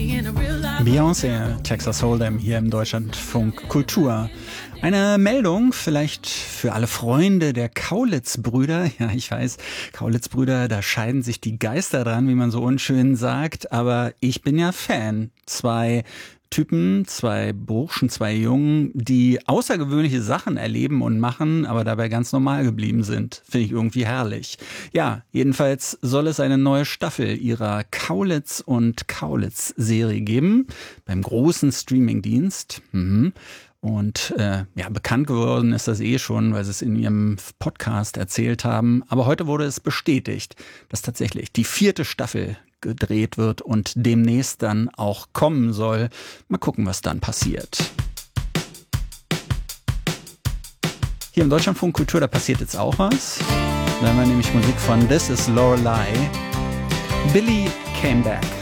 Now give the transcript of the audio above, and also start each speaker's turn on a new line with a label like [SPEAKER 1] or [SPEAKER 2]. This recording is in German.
[SPEAKER 1] Beyoncé, Texas Hold'em hier im Deutschlandfunk Kultur. Eine Meldung vielleicht für alle Freunde der Kaulitz-Brüder. Ja, ich weiß, Kaulitz-Brüder, da scheiden sich die Geister dran, wie man so unschön sagt. Aber ich bin ja Fan. Zwei Typen, zwei Burschen, zwei Jungen, die außergewöhnliche Sachen erleben und machen, aber dabei ganz normal geblieben sind. Finde ich irgendwie herrlich. Ja, jedenfalls soll es eine neue Staffel ihrer Kaulitz und Kaulitz-Serie geben, beim großen Streamingdienst. Und bekannt geworden ist das schon, weil sie es in ihrem Podcast erzählt haben. Aber heute wurde es bestätigt, dass tatsächlich die 4. Staffel gedreht wird und demnächst dann auch kommen soll. Mal gucken, was dann passiert. Hier im Deutschlandfunk Kultur, da passiert jetzt auch was. Da haben wir nämlich Musik von This Is Lorelei. Billy Came Back.